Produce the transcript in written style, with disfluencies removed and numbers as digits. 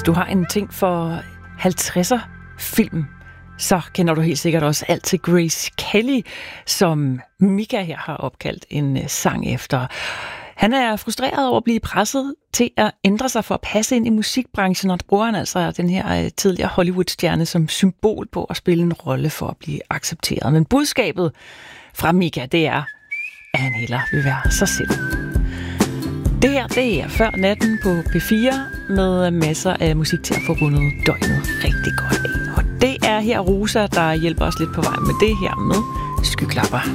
du har en ting for 50'er film, så kender du helt sikkert også alt til Grace Kelly, som Mika her har opkaldt en sang efter. Han er frustreret over at blive presset til at ændre sig for at passe ind i musikbranchen, og bruger han altså den her tidligere Hollywood-stjerne som symbol på at spille en rolle for at blive accepteret. Men budskabet fra Mika, det er, at han hellere vil være sig selv. Det her, det er Før Natten på P4 med masser af musik til at få rundet døgnet rigtig godt af. Og det er her Rosa, der hjælper os lidt på vej med det her med skyklapper.